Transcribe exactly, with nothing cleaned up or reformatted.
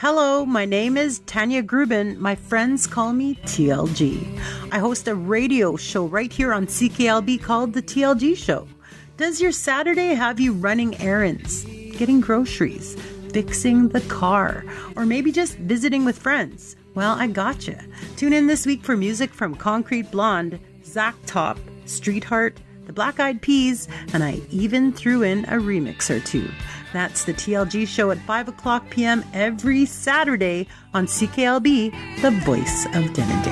Hello, my name is Tanya Grubin. My friends call me T L G. I host a radio show right here on C K L B called The T L G Show. Does your Saturday have you running errands, getting groceries, fixing the car, or maybe just visiting with friends? Well, I gotcha. Tune in this week for music from Concrete Blonde, Zach Top, Streetheart, the Black Eyed Peas, and I even threw in a remix or two. That's the T L G Show at five o'clock p.m. every Saturday on C K L B, the voice of Denendale.